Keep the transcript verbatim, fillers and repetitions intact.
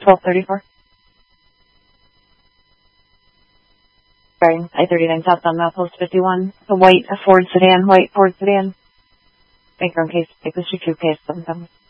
twelve thirty-four. Sorry, I thirty-nine South on Post fifty-one. A white, a Ford sedan, white Ford sedan. Make your own case, take the street case sometimes.